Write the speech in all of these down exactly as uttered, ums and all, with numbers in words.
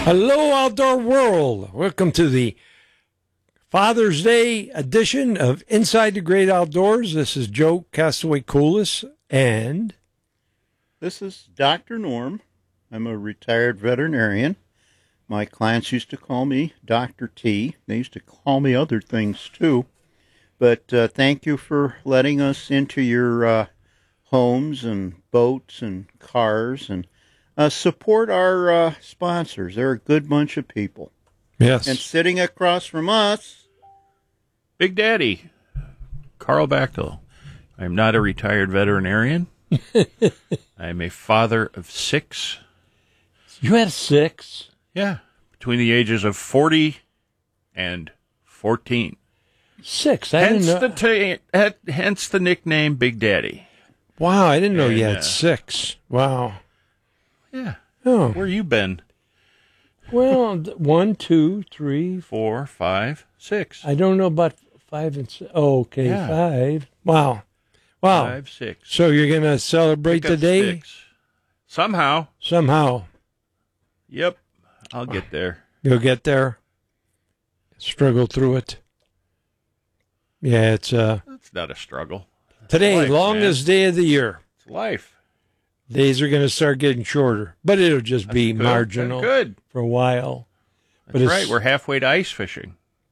Hello, outdoor world. Welcome to the Father's Day edition of Inside the Great Outdoors. This is Joe Castaway Coolis, and this is Doctor Norm. I'm a retired veterinarian. My clients used to call me Doctor T. They used to call me other things too. But uh, thank you for letting us into your uh, homes and boats and cars, and uh, support our uh, sponsors. They're a good bunch of people. Yes. And sitting across from us, Big Daddy, Carl Bachtel. I'm not a retired veterinarian. I'm a father of six. You had six? Yeah, between the ages of forty and fourteen. Six. I hence didn't know. the ta- hence the nickname Big Daddy. Wow, I didn't know and, you had uh, six. Wow. Yeah. Oh. Where you been? Well, one, two, three, Four, five, six. I don't know about five and six. Oh, okay, Yeah. five. Wow. Wow. Five, six. So you're going to celebrate Pick up today? six. Somehow. Somehow. Yep. I'll get there. You'll get there. Struggle through it. Yeah, it's uh It's not a struggle. today, life, longest day of the year. It's life. Days are going to start getting shorter, but it'll just be Good. marginal Good. for a while. That's But it's- right. We're halfway to ice fishing.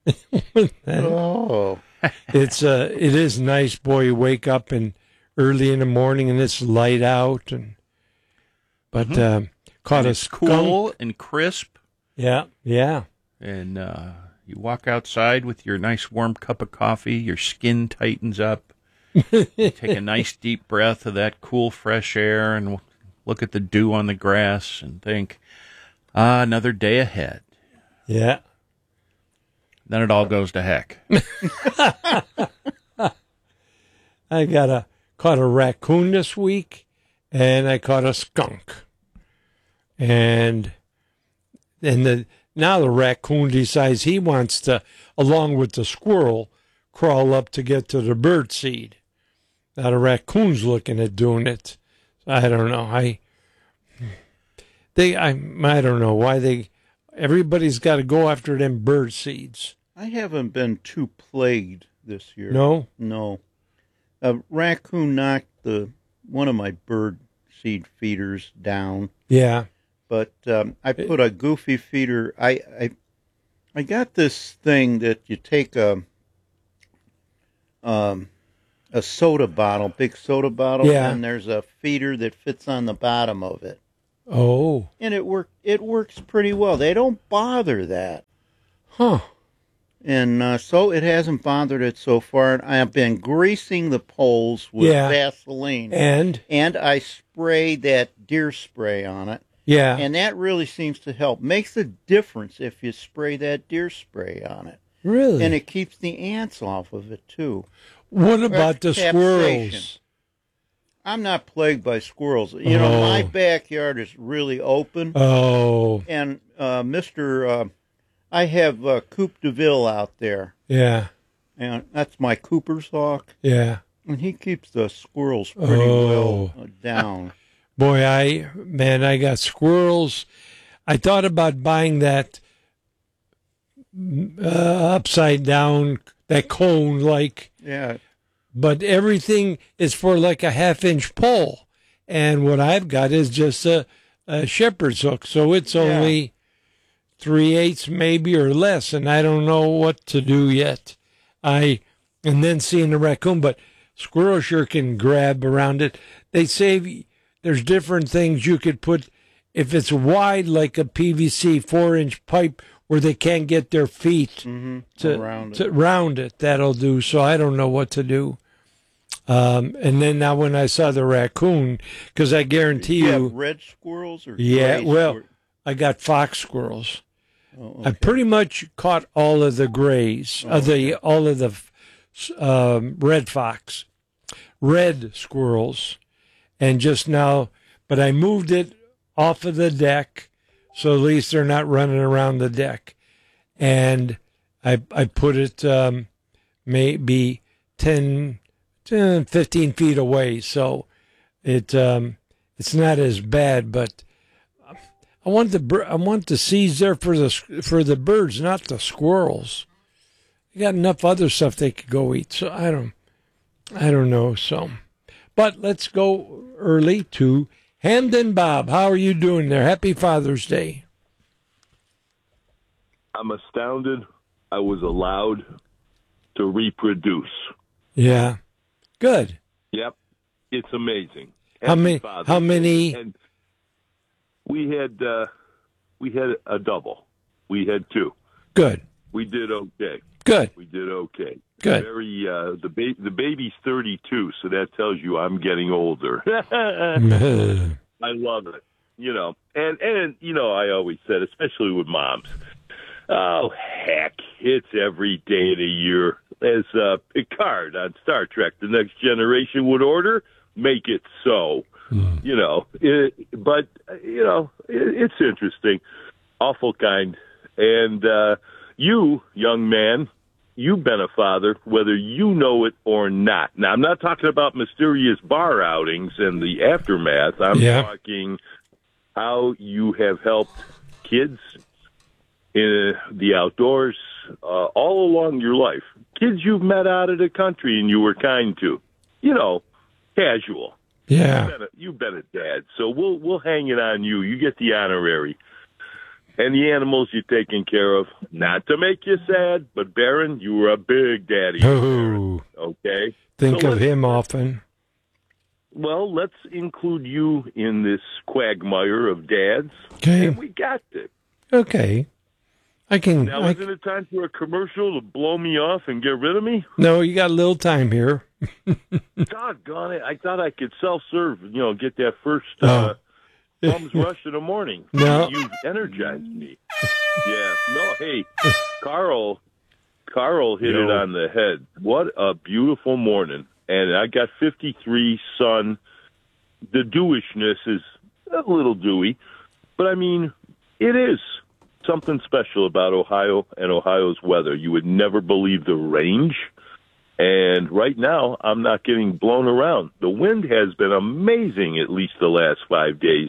oh, It's uh, it is nice, boy. You wake up and early in the morning and it's light out, and but Mhm. um, caught And a it's skunk. cool and crisp, Yeah, yeah. and uh, you walk outside with your nice warm cup of coffee. Your skin tightens up. You take a nice deep breath of that cool, fresh air, and w- look at the dew on the grass, and think, ah, another day ahead. Yeah. Then it all goes to heck. I got a caught a raccoon this week, and I caught a skunk, and and the now the raccoon decides he wants to, along with the squirrel, crawl up to get to the bird seed. Now the raccoon's looking at doing it. I don't know. I they I I don't know why they. Everybody's got to go after them bird seeds. I haven't been too plagued this year. No. No. A raccoon knocked the one of my bird seed feeders down, Yeah. but um, I put a goofy feeder. I, I I got this thing that you take a um a soda bottle, big soda bottle, Yeah. and there's a feeder that fits on the bottom of it, Oh. and it work it works pretty well. They don't bother that. Huh. And uh, so it hasn't bothered it so far. And I have been greasing the poles with Yeah. Vaseline. And And I spray that deer spray on it. yeah. And that really seems to help. Makes a difference if you spray that deer spray on it. Really? And it keeps the ants off of it, too. What about the Capsaicin. squirrels? I'm not plagued by squirrels. You know, Oh. my backyard is really open. Oh, And uh, Mister Uh, I have uh, Coupe de Ville out there. yeah, And that's my Cooper's hawk. yeah. And he keeps the squirrels pretty Oh. well uh, down. Boy, I, man, I got squirrels. I thought about buying that uh, upside down, that cone like, Yeah. but everything is for like a half inch pole. And what I've got is just a, a shepherd's hook. So it's Yeah. only three eighths maybe or less. And I don't know what to do yet. I, and then seeing the raccoon, but squirrel sure can grab around it. They say there's different things you could put if it's wide, like a P V C four inch pipe where they can't get their feet Mm-hmm. to Around to it. round it. That'll do. So I don't know what to do. Um, and then now when I saw the raccoon, because I guarantee You you, have red squirrels or yeah, gray well, squir- I got fox squirrels. Oh, I okay. pretty much caught all of the grays, Oh, uh, the all of the um, red fox, red squirrels, and just now. But I moved it off of the deck, so at least they're not running around the deck. And I I put it um, maybe ten, ten, fifteen feet away, so it um, it's not as bad. But I want the bir- I want the seeds there for the for the birds, not the squirrels. They got enough other stuff they could go eat. So I don't I don't know. So, but let's go early to Hamden Bob. How are you doing there? Happy Father's Day. I'm astounded I was allowed to reproduce. Yeah, good. Yep, it's amazing. How many? Father's How many? Day. And we had uh, we had a double. We had two. Good. We did okay. Good. We did okay. Good. Very. Uh, the ba- the baby's thirty-two, so that tells you I'm getting older. I love it. You know, and and you know, I always said, especially with moms. Oh, heck, it's every day of the year. As uh, Picard on Star Trek, The Next Generation would order, make it so. Mm. You know, it, but, you know, it, it's interesting. Awful kind. And uh, you, young man, you've been a father, whether you know it or not. Now, I'm not talking about mysterious bar outings and the aftermath. I'm yeah. talking how you have helped kids in the outdoors, uh, all along your life. Kids you've met out of the country and you were kind to. You know, casual. Yeah. You've been a, you've been a dad, so we'll we'll hang it on you. You get the honorary. And the animals you're taking care of. Not to make you sad, but Baron, you were a big daddy. Oh. Okay? Think so of him often. Well, let's include you in this quagmire of dads. Okay. And we got it. Okay. I can. Now, I, isn't it time for a commercial to blow me off and get rid of me? No, you got a little time here. Doggone it. I thought I could self-serve, you know, get that first uh, oh. thumbs rush in the morning. No. You've energized me. Yeah. No, hey, Carl, Carl hit Yo. it on the head. What a beautiful morning. And I got fifty-three sun. The dewishness is a little dewy, but I mean, it is something special about Ohio and Ohio's weather. You would never believe the range. And right now, I'm not getting blown around. The wind has been amazing at least the last five days.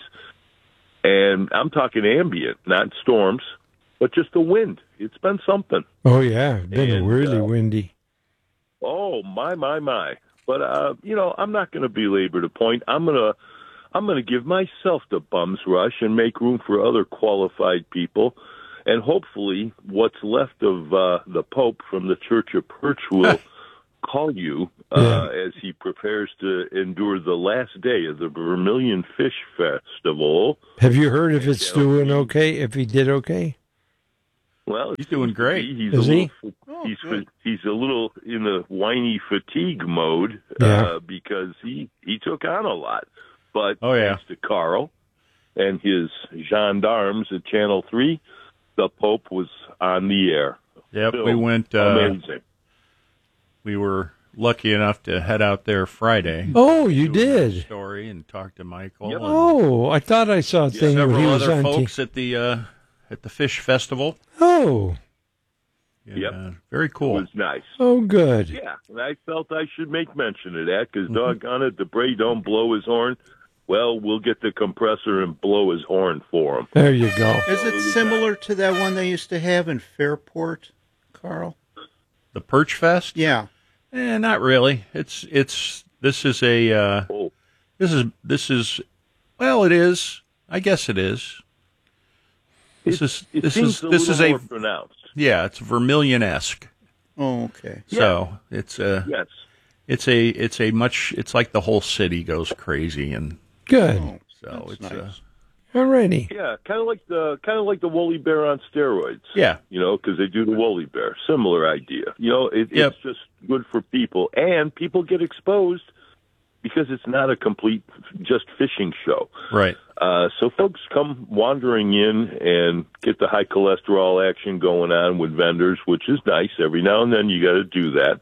And I'm talking ambient, not storms, but just the wind. It's been something. Oh, yeah. It's been and, really uh, windy. Oh, my, my, my. But, uh, you know, I'm not going to belabor the point. I'm going to I'm going to give myself the bum's rush and make room for other qualified people. And hopefully what's left of uh, the Pope from the Church of Perch will call you uh, yeah. as he prepares to endure the last day of the Vermilion Fish Festival. Have you heard if it's doing okay, if he did okay? Well, he's doing great. He's Is a he? Little, he's oh, he's a little in the whiny fatigue mode yeah. uh, because he, he took on a lot. But oh, yeah. thanks to Carl and his gendarmes at Channel three, the Pope was on the air. Yep, Still we went. Uh, amazing. We were lucky enough to head out there Friday. Oh, you did. Story and talk to Michael. Yep. Oh, I thought I saw a yeah, thing where several he was other on folks t- at the uh, at the fish festival. Oh, yeah, yep, uh, very cool. It was nice. Oh, good. Yeah, and I felt I should make mention of that because, mm-hmm. doggone it, Debray don't blow his horn. Well, we'll get the compressor and blow his horn for him. There you go. Is it similar to that one they used to have in Fairport, Carl? The Perch Fest? Yeah. Eh, not really. It's it's this is a uh, oh. this is this is well, it is. I guess it is. This it, is it this seems is a this is more a pronounced. Yeah, it's Vermilion-esque. Oh, okay. So yeah. it's a yes. It's a it's a much it's like the whole city goes crazy and good. Oh, so it's nice. uh, alrighty. Yeah, kind of like the kind of like the woolly bear on steroids. Yeah, you know, because they do the woolly bear. Similar idea. You know, it, yep. it's just good for people, and people get exposed because it's not a complete just fishing show. Right. Uh, so folks come wandering in and get the high cholesterol action going on with vendors, which is nice. Every now and then you got to do that,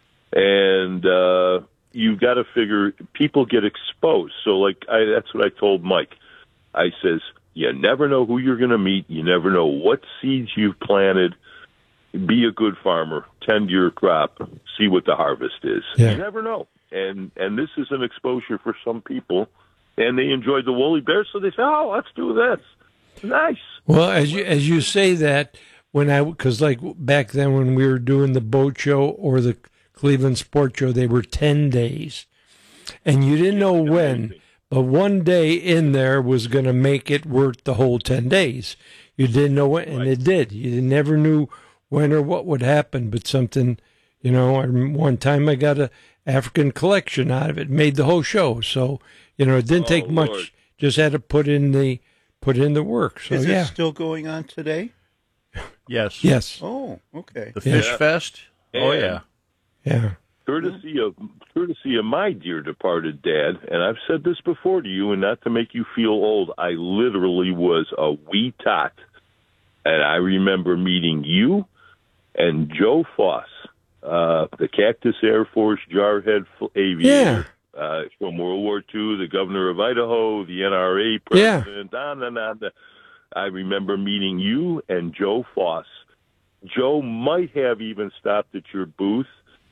and uh, you've got to figure people get exposed. So, like, I, that's what I told Mike. I says, you never know who you're going to meet. You never know what seeds you've planted. Be a good farmer. Tend your crop. See what the harvest is. Yeah. You never know. And and this is an exposure for some people. And they enjoyed the woolly bear, so they say, oh, let's do this. Nice. Well, as you as you say that, when I because like back then when we were doing the boat show or the Cleveland Sports Show, they were ten days, and you didn't know when, but one day in there was going to make it worth the whole ten days. You didn't know when, and Right. it did. You never knew when or what would happen, but something, you know. I rem- one time I got a African collection out of it, made the whole show. So you know, it didn't Oh, take much. Lord. Just had to put in the put in the work. So Is yeah, it still going on today? Yes. yes, Oh, okay. The Fish Yeah. Fest? Oh, And- yeah. yeah, Courtesy of courtesy of my dear departed dad, and I've said this before to you, and not to make you feel old, I literally was a wee tot, and I remember meeting you and Joe Foss, uh, the Cactus Air Force Jarhead f- aviator uh, from World War Two, the governor of Idaho, the N R A Yeah. president. On and on. I remember meeting you and Joe Foss. Joe might have even stopped at your booth.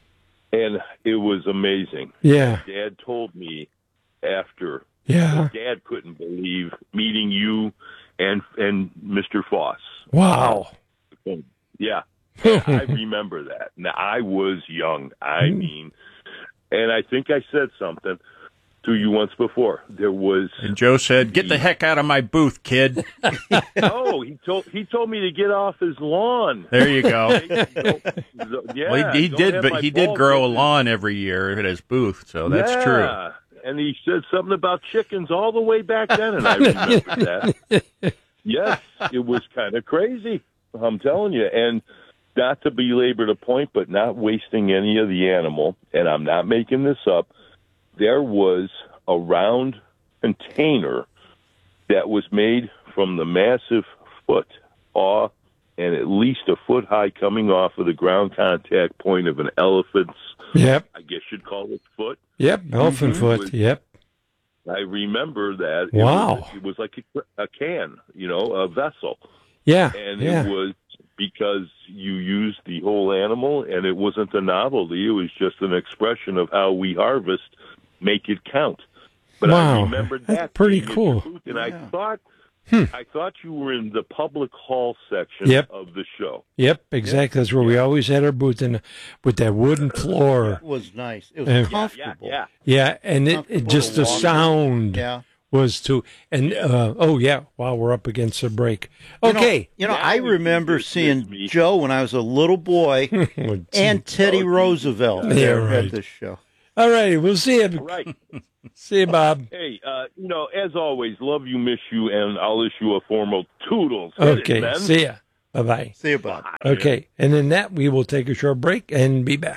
And it was amazing. yeah, Dad told me after. yeah. Dad couldn't believe meeting you and and Mister Foss. Wow. Yeah, I remember that. Now I was young. I mean, and I think I said something to you once before. There was And Joe said, "Get the heck out of my booth, kid." oh he told he told me to get off his lawn. There you go. Yeah, Well, he, he don't did, have but my he did ball grow a get- lawn every year at his booth, so that's true. Yeah. And he said something about chickens all the way back then, and I remember that. Yes, it was kind of crazy. I'm telling you. And not to belabor the point, but not wasting any of the animal, and I'm not making this up, there was a round container that was made from the massive foot paw and at least a foot high coming off of the ground contact point of an elephant's, Yep, I guess you'd call it foot. yep. Elephant Mhm. foot. Yep. I remember that. It Wow. Was, it was like a, a can, you know, a vessel. Yeah. And yeah. it was because you used the whole animal, and it wasn't a novelty. It was just an expression of how we harvest, make it count. But Wow, I remembered that's that. pretty being at cool. your booth, and I Yeah. thought, Hmm. I thought you were in the public hall section Yep. of the show. Yep. Exactly. That's where we always had our booth in, with that wooden floor. It was nice. It was Yeah. Yeah, comfortable. yeah. Yeah, and it, it Comfortable just to the walk. sound Yeah. was too. And uh, oh yeah, wow, we're up against a break. You know- Okay. You know, Now I we remember can seeing dismiss me. Joe when I was a little boy and Teddy Oh, Roosevelt Yeah, there right. at this show. All right, we'll see you. Right. See you, Bob. Hey, uh, you know, as always, love you, miss you, and I'll issue a formal toodles. Hit it, Okay, man. see ya. Bye bye. See you, Bob. Okay, and in that we will take a short break and be back.